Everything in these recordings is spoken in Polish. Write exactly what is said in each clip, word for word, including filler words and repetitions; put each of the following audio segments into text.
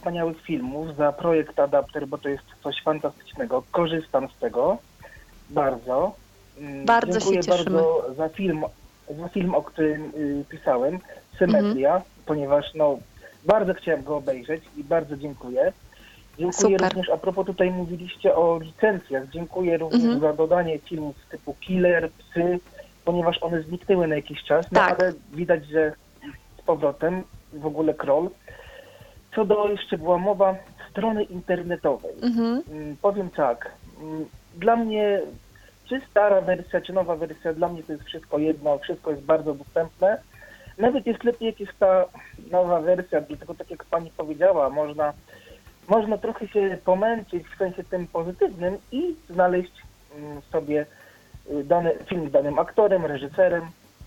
wspaniałych filmów, za projekt Adapter, bo to jest coś fantastycznego. Korzystam z tego bardzo. Bardzo Dziękuję się cieszymy. bardzo za film, za film, o którym y, pisałem, Symetria, mhm. ponieważ no, bardzo chciałem go obejrzeć i bardzo dziękuję. Dziękuję Super. również, a propos tutaj mówiliście o licencjach, dziękuję również mhm. za dodanie filmów typu Killer, Psy, ponieważ one zniknęły na jakiś czas, no tak. ale widać, że z powrotem w ogóle Kroll. Co do, jeszcze była mowa strony internetowej. Mhm. Powiem tak, dla mnie czy stara wersja, czy nowa wersja, dla mnie to jest wszystko jedno, wszystko jest bardzo dostępne. Nawet jest lepiej, jak jest ta nowa wersja, dlatego tak jak pani powiedziała, można, można trochę się pomęczyć w sensie tym pozytywnym i znaleźć sobie dany film z danym aktorem, reżyserem.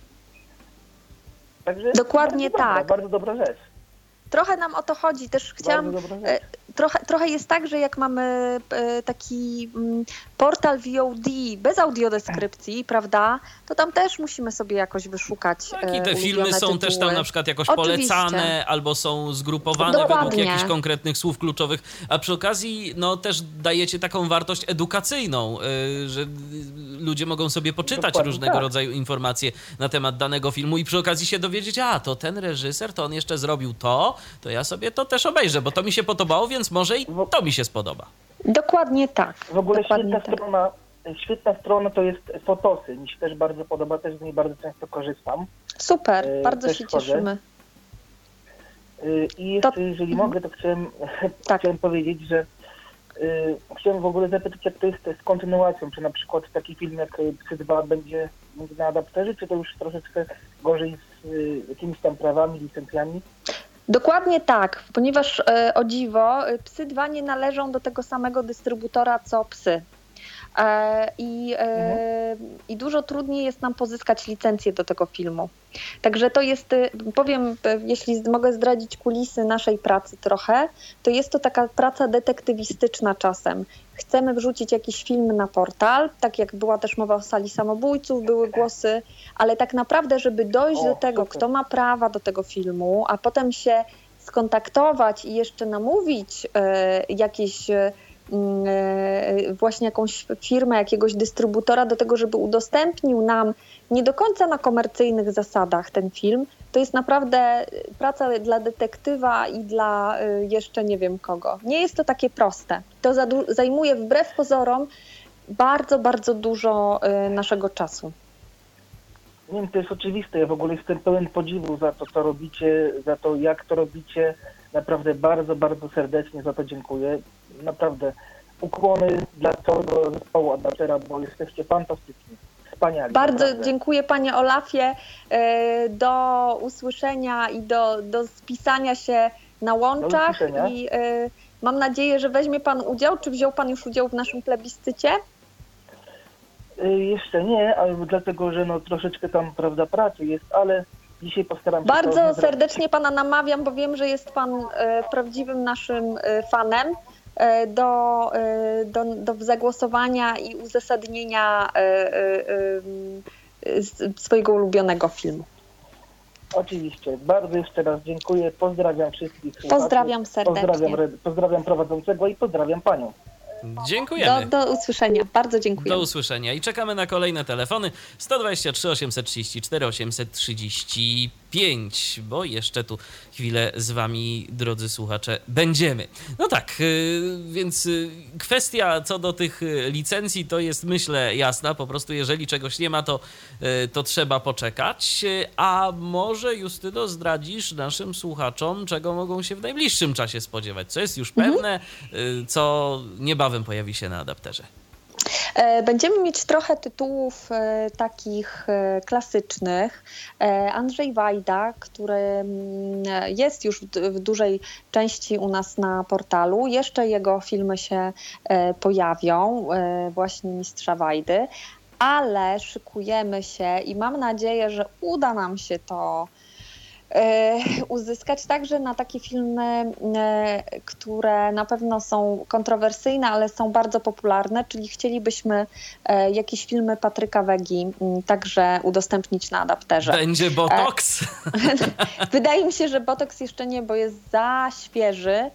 Także dokładnie bardzo tak. Dobra, bardzo dobra rzecz. Trochę nam o to chodzi. Też chciałam... Trochę, trochę jest tak, że jak mamy taki portal V O D bez audiodeskrypcji, prawda, to tam też musimy sobie jakoś wyszukać tak, i te filmy są tytuły. Też tam na przykład jakoś Oczywiście. polecane albo są zgrupowane Dokładnie. według jakichś konkretnych słów kluczowych, a przy okazji no też dajecie taką wartość edukacyjną, że ludzie mogą sobie poczytać Dokładnie różnego tak. rodzaju informacje na temat danego filmu i przy okazji się dowiedzieć, a to ten reżyser, to on jeszcze zrobił to, to ja sobie to też obejrzę, bo to mi się podobało, więc może i to mi się spodoba. Dokładnie tak. W ogóle Dokładnie świetna, tak. strona, świetna strona to jest Fotosy. Mi się też bardzo podoba, też z niej bardzo często korzystam. Super, e, bardzo się wchodzę. cieszymy. E, I jeszcze, to... jeżeli mhm. mogę, to chciałem, tak. chciałem powiedzieć, że e, chciałem w ogóle zapytać, jak to jest z kontynuacją, czy na przykład taki film jak Psy dwa będzie, będzie na adapterze, czy to już troszeczkę gorzej z e, jakimiś tam prawami, licencjami? Dokładnie tak, ponieważ e, o dziwo Psy dwa nie należą do tego samego dystrybutora co Psy. E, i, e, mhm. I dużo trudniej jest nam pozyskać licencję do tego filmu. Także to jest, powiem, jeśli mogę zdradzić kulisy naszej pracy trochę, to jest to taka praca detektywistyczna czasem. Chcemy wrzucić jakiś film na portal, tak jak była też mowa o Sali Samobójców, były głosy, ale tak naprawdę, żeby dojść o, do tego, super. Kto ma prawa do tego filmu, a potem się skontaktować i jeszcze namówić e, jakieś e, właśnie jakąś firmę, jakiegoś dystrybutora do tego, żeby udostępnił nam nie do końca na komercyjnych zasadach ten film, to jest naprawdę praca dla detektywa i dla jeszcze nie wiem kogo. Nie jest to takie proste. To zajmuje wbrew pozorom bardzo, bardzo dużo naszego czasu. Nie wiem, to jest oczywiste. Ja w ogóle jestem pełen podziwu za to, co robicie, za to, jak to robicie. Naprawdę bardzo, bardzo serdecznie za to dziękuję. Naprawdę ukłony dla całego zespołu Adaptera, bo jesteście fantastyczni. Wspaniali. Bardzo naprawdę. Dziękuję panie Olafie. Do usłyszenia i do, do spisania się na łączach. I mam nadzieję, że weźmie pan udział. Czy wziął pan już udział w naszym plebiscycie? Jeszcze nie, ale dlatego, że no troszeczkę tam, prawda, pracy jest, ale dzisiaj postaram się... Bardzo serdecznie pana namawiam, bo wiem, że jest pan e, prawdziwym naszym e, fanem e, do, e, do, do zagłosowania i uzasadnienia e, e, e, swojego ulubionego filmu. Oczywiście. Bardzo jeszcze raz dziękuję. Pozdrawiam wszystkich. Pozdrawiam serdecznie. Pozdrawiam, pozdrawiam prowadzącego i pozdrawiam panią. Dziękujemy. Do, do usłyszenia. Bardzo dziękuję. Do usłyszenia i czekamy na kolejne telefony sto dwadzieścia trzy osiemset trzydzieści cztery osiemset trzydzieści pięć, bo jeszcze tu chwilę z wami, drodzy słuchacze, będziemy. No tak, więc kwestia co do tych licencji to jest, myślę, jasna. Po prostu jeżeli czegoś nie ma, to, to trzeba poczekać. A może, Justyno, zdradzisz naszym słuchaczom, czego mogą się w najbliższym czasie spodziewać? Co jest już pewne, mhm. co niebawem pojawi się na adapterze? Będziemy mieć trochę tytułów takich klasycznych. Andrzej Wajda, który jest już w dużej części u nas na portalu. Jeszcze jego filmy się pojawią, właśnie Mistrza Wajdy, ale szykujemy się i mam nadzieję, że uda nam się to uzyskać także na takie filmy, które na pewno są kontrowersyjne, ale są bardzo popularne, czyli chcielibyśmy jakieś filmy Patryka Wegi także udostępnić na adapterze. Będzie Botox? Wydaje mi się, że Botox jeszcze nie, bo jest za świeży,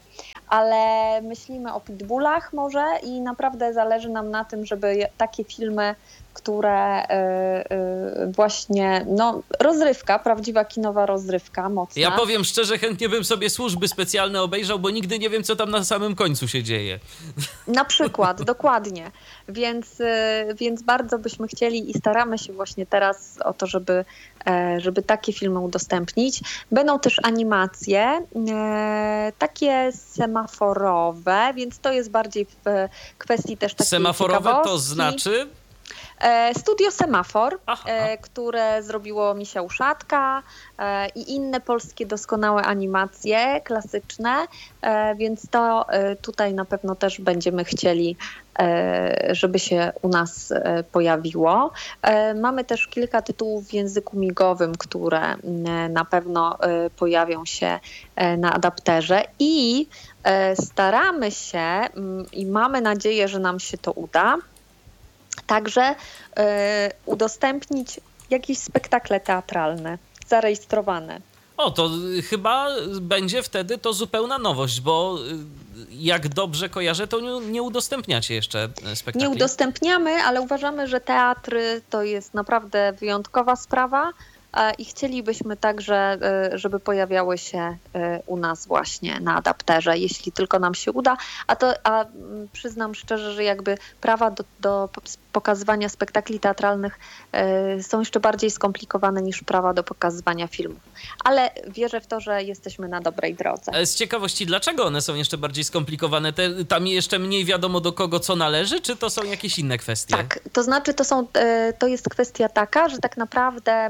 ale myślimy o Pitbullach może i naprawdę zależy nam na tym, żeby takie filmy, które y, y, właśnie, no rozrywka, prawdziwa kinowa rozrywka, mocna. Ja powiem szczerze, chętnie bym sobie służby specjalne obejrzał, bo nigdy nie wiem, co tam na samym końcu się dzieje. Na przykład, dokładnie. Więc, y, więc bardzo byśmy chcieli i staramy się właśnie teraz o to, żeby, y, żeby takie filmy udostępnić. Będą też animacje, y, takie semaforowe, więc to jest bardziej w kwestii też takiej semaforowe ciekawostki. To znaczy? Studio Semafor, Aha. które zrobiło Misia Uszatka i inne polskie doskonałe animacje klasyczne, więc to tutaj na pewno też będziemy chcieli, żeby się u nas pojawiło. Mamy też kilka tytułów w języku migowym, które na pewno pojawią się na adapterze i staramy się i mamy nadzieję, że nam się to uda, także y, udostępnić jakieś spektakle teatralne zarejestrowane. O, to chyba będzie wtedy to zupełna nowość, bo jak dobrze kojarzę, to nie, nie udostępniacie jeszcze spektakli. Nie udostępniamy, ale uważamy, że teatry to jest naprawdę wyjątkowa sprawa i chcielibyśmy także, żeby pojawiały się u nas właśnie na adapterze, jeśli tylko nam się uda, a to a przyznam szczerze, że jakby prawa do, do pokazywania spektakli teatralnych są jeszcze bardziej skomplikowane niż prawa do pokazywania filmów. Ale wierzę w to, że jesteśmy na dobrej drodze. Z ciekawości, dlaczego one są jeszcze bardziej skomplikowane? Te, tam jeszcze mniej wiadomo do kogo co należy, czy to są jakieś inne kwestie? Tak, to znaczy to, są, to jest kwestia taka, że tak naprawdę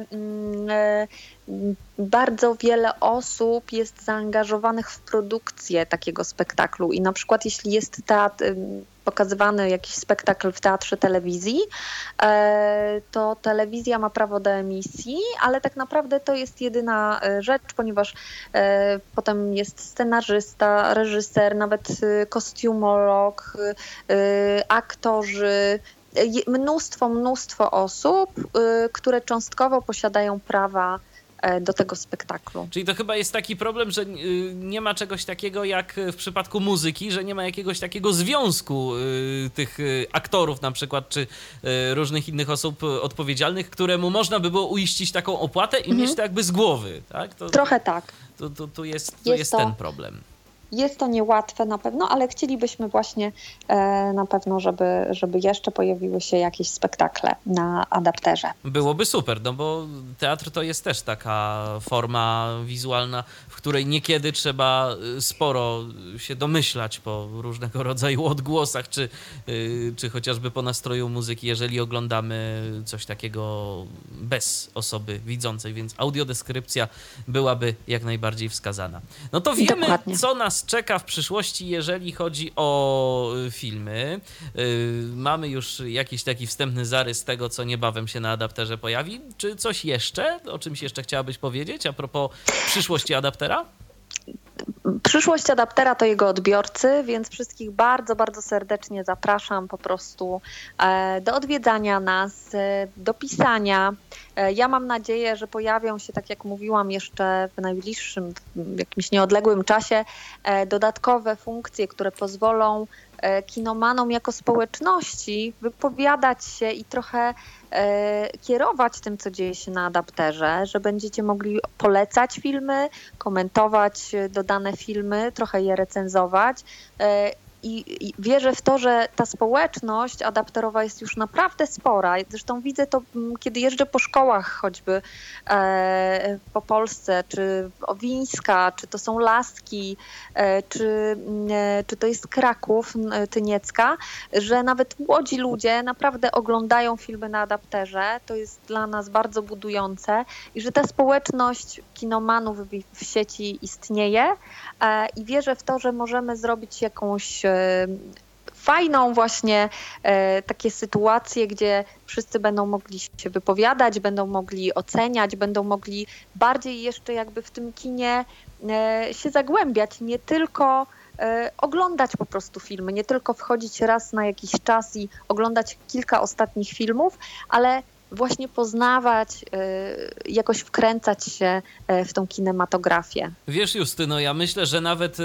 bardzo wiele osób jest zaangażowanych w produkcję takiego spektaklu i na przykład jeśli jest teatr, pokazywany jakiś spektakl w teatrze telewizji, to telewizja ma prawo do emisji, ale tak naprawdę to jest jedyna rzecz, ponieważ potem jest scenarzysta, reżyser, nawet kostiumolog, aktorzy, mnóstwo, mnóstwo osób, które cząstkowo posiadają prawa do tego spektaklu. Czyli to chyba jest taki problem, że nie ma czegoś takiego jak w przypadku muzyki, że nie ma jakiegoś takiego związku tych aktorów na przykład, czy różnych innych osób odpowiedzialnych, któremu można by było uiścić taką opłatę i mhm. mieć to jakby z głowy. Tak? To, Trochę tak. To, to, to jest, to jest, jest to... ten problem. Jest to niełatwe na pewno, ale chcielibyśmy właśnie e, na pewno, żeby, żeby jeszcze pojawiły się jakieś spektakle na adapterze. Byłoby super, no bo teatr to jest też taka forma wizualna, w której niekiedy trzeba sporo się domyślać po różnego rodzaju odgłosach, czy, czy chociażby po nastroju muzyki, jeżeli oglądamy coś takiego bez osoby widzącej, więc audiodeskrypcja byłaby jak najbardziej wskazana. No to wiemy, Dokładnie. co nas czeka w przyszłości, jeżeli chodzi o filmy. Mamy już jakiś taki wstępny zarys tego, co niebawem się na adapterze pojawi. Czy coś jeszcze? O czymś jeszcze chciałabyś powiedzieć a propos przyszłości adaptera? Przyszłość adaptera to jego odbiorcy, więc wszystkich bardzo, bardzo serdecznie zapraszam po prostu do odwiedzania nas, do pisania. Ja mam nadzieję, że pojawią się, tak jak mówiłam, jeszcze w najbliższym, w jakimś nieodległym czasie dodatkowe funkcje, które pozwolą kinomanom jako społeczności wypowiadać się i trochę kierować tym, co dzieje się na adapterze, że będziecie mogli polecać filmy, komentować dodane filmy, trochę je recenzować. I wierzę w to, że ta społeczność adapterowa jest już naprawdę spora. Zresztą widzę to, kiedy jeżdżę po szkołach choćby e, po Polsce, czy Owińska, czy to są Laski, e, czy, e, czy to jest Kraków, Tyniecka, że nawet młodzi ludzie naprawdę oglądają filmy na adapterze. To jest dla nas bardzo budujące i że ta społeczność kinomanów w, w sieci istnieje e, i wierzę w to, że możemy zrobić jakąś fajną właśnie e, takie sytuacje, gdzie wszyscy będą mogli się wypowiadać, będą mogli oceniać, będą mogli bardziej jeszcze jakby w tym kinie e, się zagłębiać, nie tylko e, oglądać po prostu filmy, nie tylko wchodzić raz na jakiś czas i oglądać kilka ostatnich filmów, ale właśnie poznawać, jakoś wkręcać się w tą kinematografię. Wiesz, Justyno, ja myślę, że nawet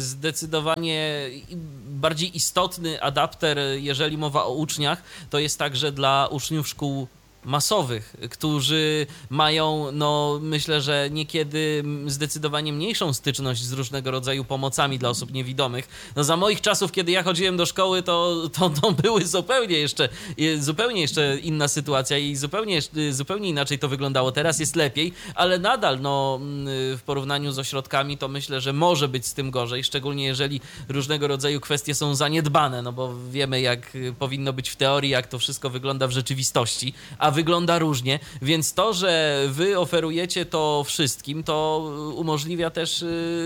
zdecydowanie bardziej istotny adapter, jeżeli mowa o uczniach, to jest także dla uczniów szkół masowych, którzy mają, no myślę, że niekiedy zdecydowanie mniejszą styczność z różnego rodzaju pomocami dla osób niewidomych. No za moich czasów, kiedy ja chodziłem do szkoły, to, to, to były zupełnie jeszcze, zupełnie jeszcze inna sytuacja i zupełnie, zupełnie inaczej to wyglądało. Teraz jest lepiej, ale nadal no, w porównaniu z ośrodkami to myślę, że może być z tym gorzej, szczególnie jeżeli różnego rodzaju kwestie są zaniedbane, no bo wiemy, jak powinno być w teorii, jak to wszystko wygląda w rzeczywistości, a wygląda różnie, więc to, że wy oferujecie to wszystkim, to umożliwia też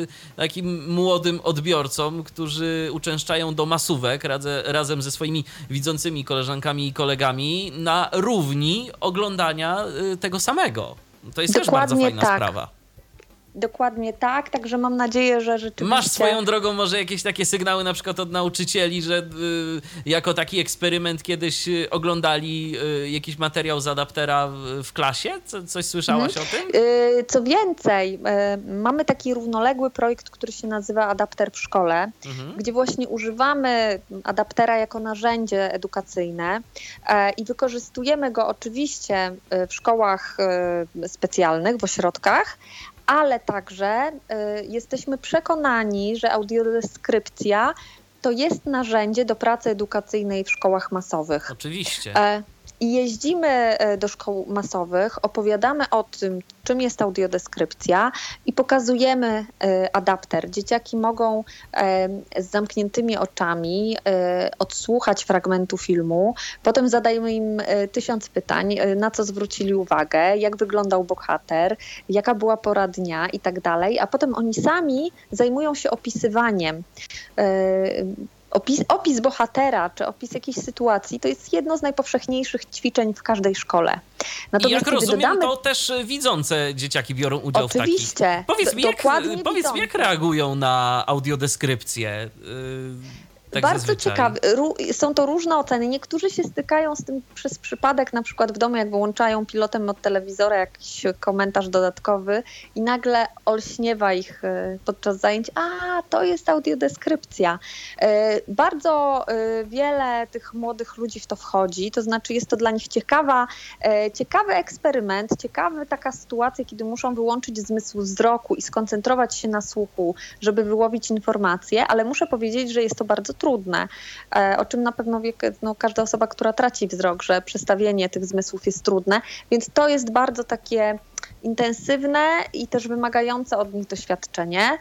takim młodym odbiorcom, którzy uczęszczają do masówek radze, razem ze swoimi widzącymi koleżankami i kolegami na równi oglądania tego samego. To jest Dokładnie też bardzo fajna tak. sprawa. Dokładnie tak, także mam nadzieję, że rzeczywiście... Masz swoją drogą może jakieś takie sygnały na przykład od nauczycieli, że y, jako taki eksperyment kiedyś oglądali y, jakiś materiał z adaptera w, w klasie? Co, coś słyszałaś mhm. o tym? Y, co więcej, y, mamy taki równoległy projekt, który się nazywa Adapter w szkole, mhm. gdzie właśnie używamy adaptera jako narzędzie edukacyjne y, i wykorzystujemy go oczywiście w szkołach y, specjalnych, w ośrodkach, ale także y, jesteśmy przekonani, że audiodeskrypcja to jest narzędzie do pracy edukacyjnej w szkołach masowych. Oczywiście. E, I jeździmy do szkół masowych, opowiadamy o tym, czym jest audiodeskrypcja i pokazujemy adapter. Dzieciaki mogą z zamkniętymi oczami odsłuchać fragmentu filmu, potem zadajemy im tysiąc pytań, na co zwrócili uwagę, jak wyglądał bohater, jaka była pora dnia i tak dalej, a potem oni sami zajmują się opisywaniem. Opis, opis bohatera czy opis jakiejś sytuacji to jest jedno z najpowszechniejszych ćwiczeń w każdej szkole. Natomiast I jak rozumiem, dodamy... to też widzące dzieciaki biorą udział Oczywiście, w takich. Powiedz mi, jak, powiedz mi, jak widzące. reagują na audiodeskrypcję? Yy... Tak Bardzo zazwyczaj. ciekawe. Są to różne oceny. Niektórzy się stykają z tym przez przypadek, na przykład w domu, jak wyłączają pilotem od telewizora jakiś komentarz dodatkowy i nagle olśniewa ich podczas zajęć. A, to jest audiodeskrypcja. Bardzo wiele tych młodych ludzi w to wchodzi, to znaczy jest to dla nich ciekawa, ciekawy eksperyment, ciekawa taka sytuacja, kiedy muszą wyłączyć zmysł wzroku i skoncentrować się na słuchu, żeby wyłowić informacje, ale muszę powiedzieć, że jest to bardzo trudne, o czym na pewno wie no, każda osoba, która traci wzrok, że przestawienie tych zmysłów jest trudne, więc to jest bardzo takie intensywne i też wymagające od nich doświadczenie,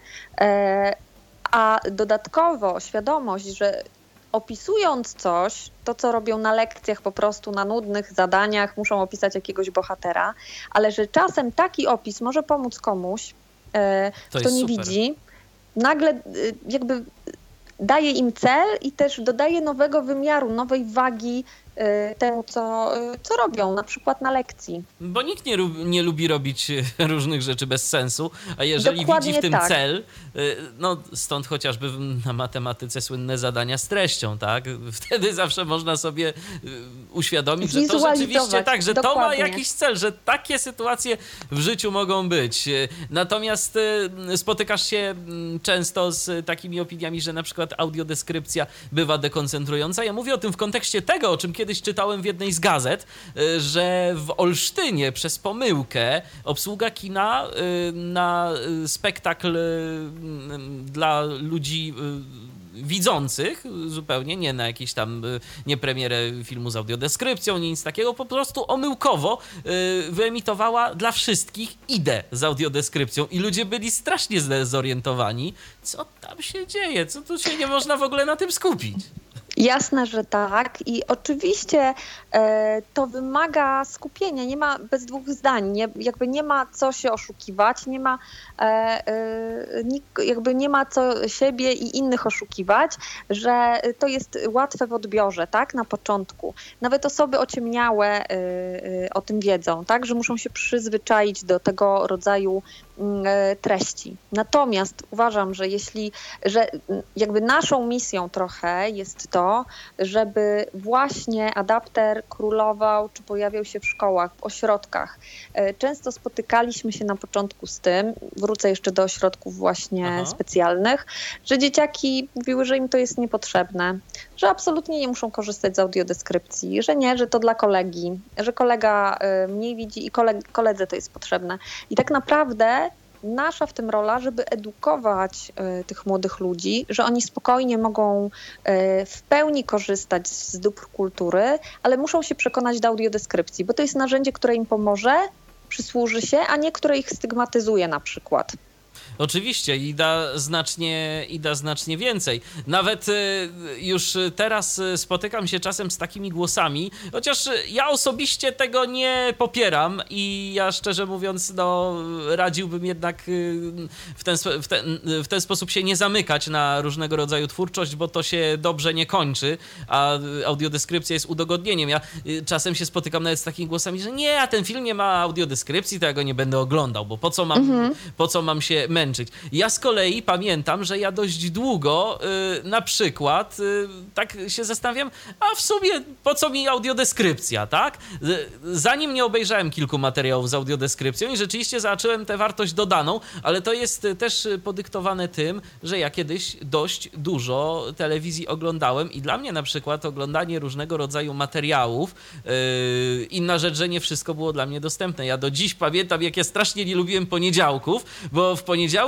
a dodatkowo świadomość, że opisując coś, to co robią na lekcjach po prostu na nudnych zadaniach, muszą opisać jakiegoś bohatera, ale że czasem taki opis może pomóc komuś, kto nie super. widzi, nagle jakby daje im cel i też dodaje nowego wymiaru, nowej wagi temu, co, co robią, na przykład na lekcji. Bo nikt nie, nie lubi robić różnych rzeczy bez sensu, a jeżeli Dokładnie widzi w tym tak. cel, no stąd chociażby na matematyce słynne zadania z treścią, tak? Wtedy zawsze można sobie uświadomić, że to rzeczywiście tak, że Dokładnie. to ma jakiś cel, że takie sytuacje w życiu mogą być. Natomiast spotykasz się często z takimi opiniami, że na przykład audiodeskrypcja bywa dekoncentrująca. Ja mówię o tym w kontekście tego, o czym kiedyś czytałem w jednej z gazet, że w Olsztynie przez pomyłkę obsługa kina na spektakl dla ludzi widzących zupełnie, nie na jakieś tam, nie premierę filmu z audiodeskrypcją, nie nic takiego, po prostu omyłkowo wyemitowała dla wszystkich I D E z audiodeskrypcją i ludzie byli strasznie zdezorientowani. Co tam się dzieje? Co tu się nie można w ogóle na tym skupić? Jasne, że tak i oczywiście e, to wymaga skupienia, nie ma bez dwóch zdań, nie, jakby nie ma co się oszukiwać, nie ma, e, e, nie, jakby nie ma co siebie i innych oszukiwać, że to jest łatwe w odbiorze, tak, na początku. Nawet osoby ociemniałe e, e, o tym wiedzą, tak, że muszą się przyzwyczaić do tego rodzaju treści. Natomiast uważam, że jeśli, że jakby naszą misją trochę jest to, żeby właśnie adapter królował, czy pojawiał się w szkołach, w ośrodkach. Często spotykaliśmy się na początku z tym, wrócę jeszcze do ośrodków właśnie Aha. specjalnych, że dzieciaki mówiły, że im to jest niepotrzebne, że absolutnie nie muszą korzystać z audiodeskrypcji, że nie, że to dla kolegi, że kolega mniej widzi i koledze to jest potrzebne. I tak naprawdę nasza w tym rola, żeby edukować y, tych młodych ludzi, że oni spokojnie mogą y, w pełni korzystać z dóbr kultury, ale muszą się przekonać do audiodeskrypcji, bo to jest narzędzie, które im pomoże, przysłuży się, a nie które ich stygmatyzuje na przykład. Oczywiście i da znacznie, i da znacznie więcej. Nawet już teraz spotykam się czasem z takimi głosami, chociaż ja osobiście tego nie popieram i ja szczerze mówiąc, no radziłbym jednak w ten, w ten, w ten sposób się nie zamykać na różnego rodzaju twórczość, bo to się dobrze nie kończy, a audiodeskrypcja jest udogodnieniem. Ja czasem się spotykam nawet z takimi głosami, że nie, a ten film nie ma audiodeskrypcji, to ja go nie będę oglądał, bo po co mam, mhm. po co mam się męczyć? Ja z kolei pamiętam, że ja dość długo y, na przykład y, tak się zastanawiam, a w sumie po co mi audiodeskrypcja, tak? Zanim nie obejrzałem kilku materiałów z audiodeskrypcją i rzeczywiście zobaczyłem tę wartość dodaną, ale to jest też podyktowane tym, że ja kiedyś dość dużo telewizji oglądałem i dla mnie na przykład oglądanie różnego rodzaju materiałów, y, inna rzecz, że nie wszystko było dla mnie dostępne. Ja do dziś pamiętam, jak ja strasznie nie lubiłem poniedziałków, bo w poniedziałki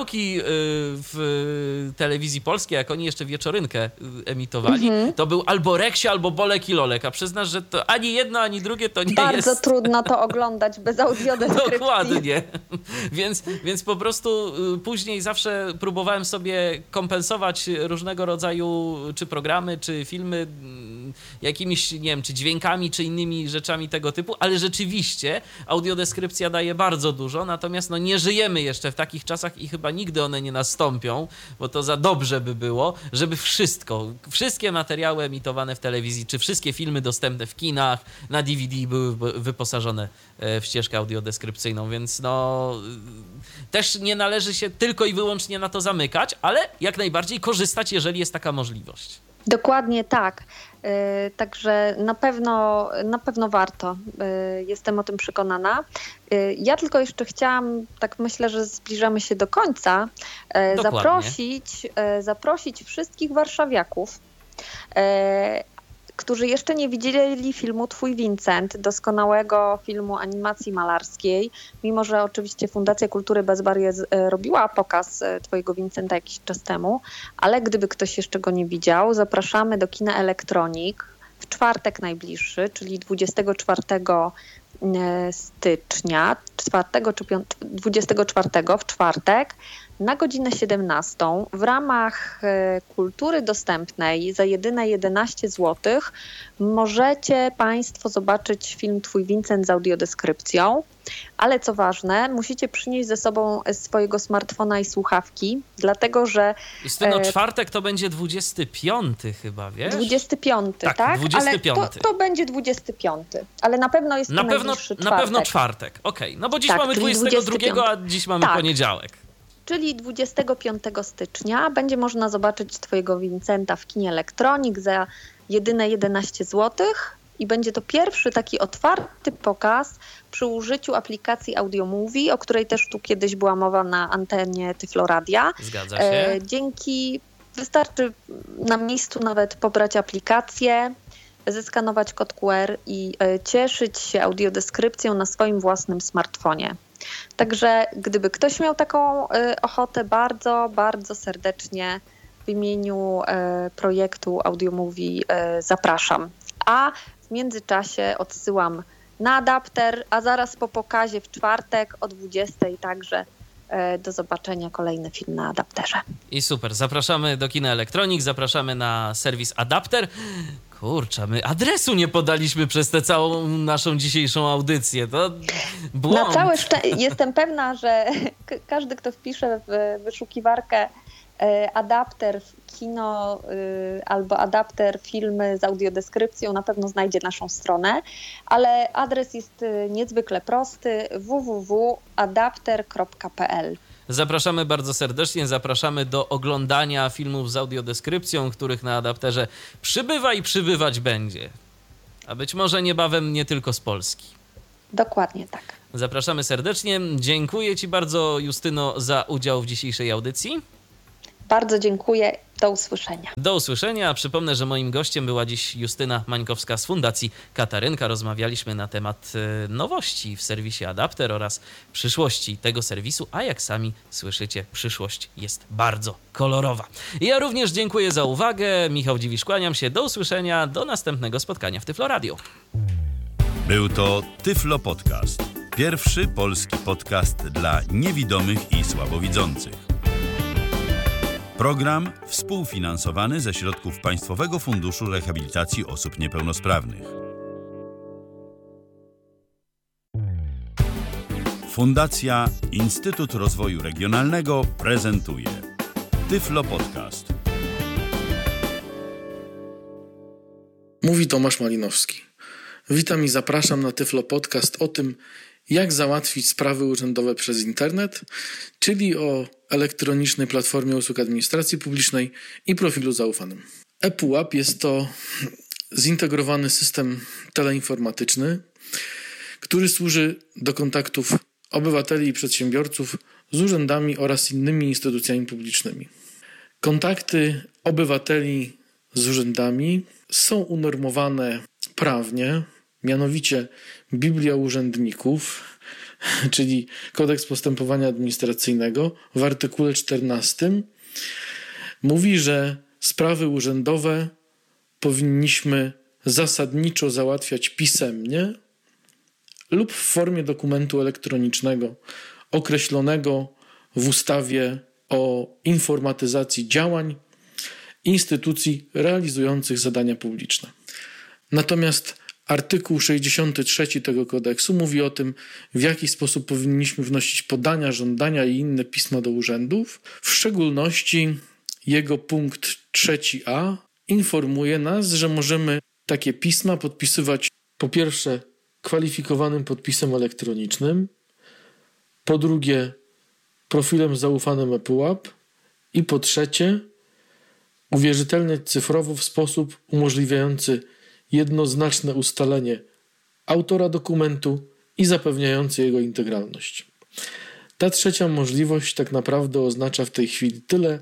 w telewizji polskiej, jak oni jeszcze wieczorynkę emitowali, mhm. to był albo Reksio, albo Bolek i Lolek, a przyznasz, że to ani jedno, ani drugie to nie Bardzo jest... Bardzo trudno to oglądać bez audiodeskrypcji. Dokładnie. Więc, więc po prostu później zawsze próbowałem sobie kompensować różnego rodzaju czy programy, czy filmy jakimiś, nie wiem, czy dźwiękami, czy innymi rzeczami tego typu, ale rzeczywiście audiodeskrypcja daje bardzo dużo, natomiast no nie żyjemy jeszcze w takich czasach i chyba nigdy one nie nastąpią, bo to za dobrze by było, żeby wszystko, wszystkie materiały emitowane w telewizji, czy wszystkie filmy dostępne w kinach, na D V D były wyposażone w ścieżkę audiodeskrypcyjną, więc no też nie należy się tylko i wyłącznie na to zamykać, ale jak najbardziej korzystać, jeżeli jest taka możliwość. Dokładnie tak. Yy, także na pewno, na pewno warto. Yy, jestem o tym przekonana. Yy, ja tylko jeszcze chciałam, tak myślę, że zbliżamy się do końca, yy, zaprosić, yy, zaprosić wszystkich warszawiaków, yy, którzy jeszcze nie widzieli filmu Twój Vincent, doskonałego filmu animacji malarskiej, mimo że oczywiście Fundacja Kultury Bez Barier robiła pokaz Twojego Vincenta jakiś czas temu, ale gdyby ktoś jeszcze go nie widział, zapraszamy do kina Elektronik w czwartek najbliższy, czyli dwudziestego czwartego stycznia, czwartego czy dwudziestego czwartego w czwartek, na godzinę siedemnastą w ramach kultury dostępnej za jedyne jedenaście złotych możecie Państwo zobaczyć film Twój Vincent z audiodeskrypcją, ale co ważne, musicie przynieść ze sobą swojego smartfona i słuchawki, dlatego że... Justyno, czwartek to będzie dwudziesty piąty chyba, wiesz? dwudziesty piąty, tak? tak? dwudziesty piąty. Ale to, to będzie dwudziesty piąty, ale na pewno jest na to pewno, najbliższy czwartek. Na pewno czwartek, okej. Okay. No bo dziś tak, mamy dwudziestego drugiego, a dziś mamy tak. poniedziałek. Czyli dwudziestego piątego stycznia będzie można zobaczyć Twojego Vincenta w kinie Elektronik za jedyne jedenaście złotych i będzie to pierwszy taki otwarty pokaz przy użyciu aplikacji AudioMovie, o której też tu kiedyś była mowa na antenie Tyfloradia. Zgadza się. E, dzięki, wystarczy na miejscu nawet pobrać aplikację, zeskanować kod Q R i e, cieszyć się audiodeskrypcją na swoim własnym smartfonie. Także gdyby ktoś miał taką y, ochotę, bardzo, bardzo serdecznie w imieniu y, projektu AudioMovie y, zapraszam. A w międzyczasie odsyłam na adapter, a zaraz po pokazie w czwartek o dwudziestej także y, do zobaczenia kolejny film na adapterze. I super, zapraszamy do kina Elektronik, zapraszamy na serwis Adapter. Kurczę, my adresu nie podaliśmy przez tę całą naszą dzisiejszą audycję. To błąd. Na całe szczę- jestem pewna, że k- każdy, kto wpisze w wyszukiwarkę adapter kino albo adapter filmy z audiodeskrypcją na pewno znajdzie naszą stronę, ale adres jest niezwykle prosty: w w w kropka adapter kropka p l. Zapraszamy bardzo serdecznie, zapraszamy do oglądania filmów z audiodeskrypcją, których na adapterze przybywa i przybywać będzie. A być może niebawem nie tylko z Polski. Dokładnie tak. Zapraszamy serdecznie. Dziękuję Ci bardzo, Justyno, za udział w dzisiejszej audycji. Bardzo dziękuję. Do usłyszenia. Do usłyszenia. Przypomnę, że moim gościem była dziś Justyna Mańkowska z Fundacji Katarynka. Rozmawialiśmy na temat nowości w serwisie Adapter oraz przyszłości tego serwisu, a jak sami słyszycie, przyszłość jest bardzo kolorowa. Ja również dziękuję za uwagę. Michał Dziwisz, kłaniam się. Do usłyszenia. Do następnego spotkania w Tyflo Radio. Był to Tyflo Podcast. Pierwszy polski podcast dla niewidomych i słabowidzących. Program współfinansowany ze środków Państwowego Funduszu Rehabilitacji Osób Niepełnosprawnych. Fundacja Instytut Rozwoju Regionalnego prezentuje Tyflo Podcast. Mówi Tomasz Malinowski. Witam i zapraszam na Tyflo Podcast o tym, jak załatwić sprawy urzędowe przez internet, czyli o elektronicznej platformie usług administracji publicznej i profilu zaufanym. ePUAP jest to zintegrowany system teleinformatyczny, który służy do kontaktów obywateli i przedsiębiorców z urzędami oraz innymi instytucjami publicznymi. Kontakty obywateli z urzędami są unormowane prawnie, mianowicie Biblia Urzędników, czyli Kodeks Postępowania Administracyjnego w artykule czternastym mówi, że sprawy urzędowe powinniśmy zasadniczo załatwiać pisemnie lub w formie dokumentu elektronicznego określonego w ustawie o informatyzacji działań instytucji realizujących zadania publiczne. Natomiast artykuł sześćdziesiąty trzeci tego kodeksu mówi o tym, w jaki sposób powinniśmy wnosić podania, żądania i inne pisma do urzędów. W szczególności jego punkt trzeci a informuje nas, że możemy takie pisma podpisywać po pierwsze kwalifikowanym podpisem elektronicznym, po drugie profilem zaufanym ePUAP i po trzecie uwierzytelniać cyfrowo w sposób umożliwiający jednoznaczne ustalenie autora dokumentu i zapewniający jego integralność. Ta trzecia możliwość tak naprawdę oznacza w tej chwili tyle,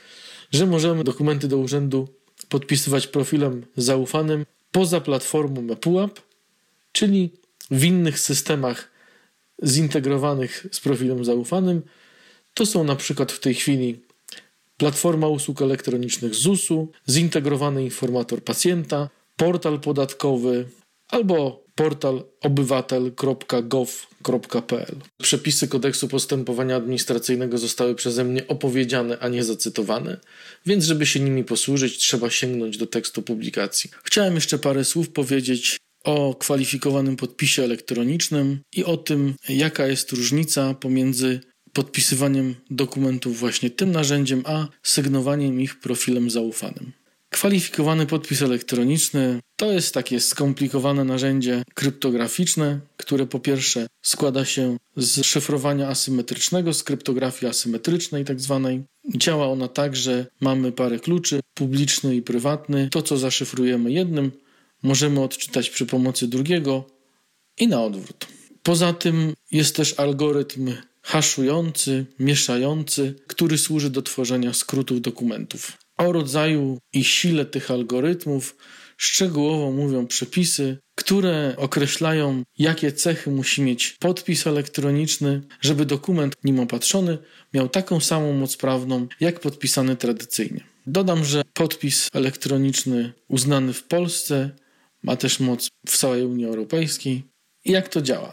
że możemy dokumenty do urzędu podpisywać profilem zaufanym poza platformą ePUAP, czyli w innych systemach zintegrowanych z profilem zaufanym. To są na przykład w tej chwili Platforma Usług Elektronicznych zusu, zintegrowany informator pacjenta, portal podatkowy albo portal obywatel kropka gov kropka p l. Przepisy Kodeksu Postępowania Administracyjnego zostały przeze mnie opowiedziane, a nie zacytowane, więc żeby się nimi posłużyć, trzeba sięgnąć do tekstu publikacji. Chciałem jeszcze parę słów powiedzieć o kwalifikowanym podpisie elektronicznym i o tym, jaka jest różnica pomiędzy podpisywaniem dokumentów właśnie tym narzędziem, a sygnowaniem ich profilem zaufanym. Kwalifikowany podpis elektroniczny to jest takie skomplikowane narzędzie kryptograficzne, które po pierwsze składa się z szyfrowania asymetrycznego, z kryptografii asymetrycznej tak zwanej. Działa ona tak, że mamy parę kluczy, publiczny i prywatny. To, co zaszyfrujemy jednym, możemy odczytać przy pomocy drugiego i na odwrót. Poza tym jest też algorytm haszujący, mieszający, który służy do tworzenia skrótów dokumentów. O rodzaju i sile tych algorytmów szczegółowo mówią przepisy, które określają, jakie cechy musi mieć podpis elektroniczny, żeby dokument nim opatrzony miał taką samą moc prawną, jak podpisany tradycyjnie. Dodam, że podpis elektroniczny uznany w Polsce ma też moc w całej Unii Europejskiej. I jak to działa?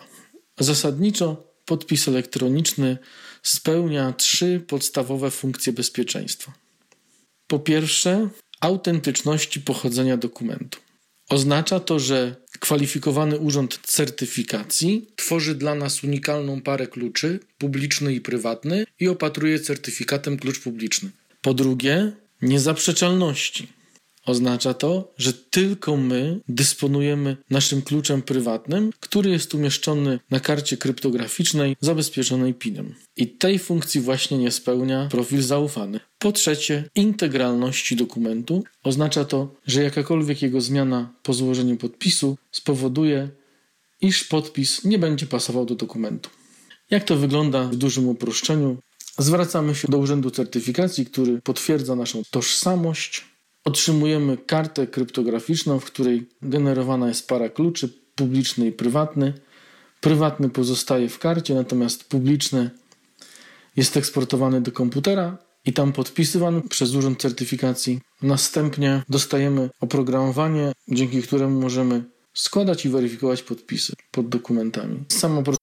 Zasadniczo podpis elektroniczny spełnia trzy podstawowe funkcje bezpieczeństwa. Po pierwsze, autentyczności pochodzenia dokumentu. Oznacza to, że kwalifikowany urząd certyfikacji tworzy dla nas unikalną parę kluczy, publiczny i prywatny, i opatruje certyfikatem klucz publiczny. Po drugie, niezaprzeczalności. Oznacza to, że tylko my dysponujemy naszym kluczem prywatnym, który jest umieszczony na karcie kryptograficznej zabezpieczonej pinem. I tej funkcji właśnie nie spełnia profil zaufany. Po trzecie, integralności dokumentu. Oznacza to, że jakakolwiek jego zmiana po złożeniu podpisu spowoduje, iż podpis nie będzie pasował do dokumentu. Jak to wygląda w dużym uproszczeniu? Zwracamy się do Urzędu Certyfikacji, który potwierdza naszą tożsamość. Otrzymujemy kartę kryptograficzną, w której generowana jest para kluczy, publiczny i prywatny. Prywatny pozostaje w karcie, natomiast publiczny jest eksportowany do komputera i tam podpisywany przez Urząd Certyfikacji. Następnie dostajemy oprogramowanie, dzięki któremu możemy składać i weryfikować podpisy pod dokumentami. Sama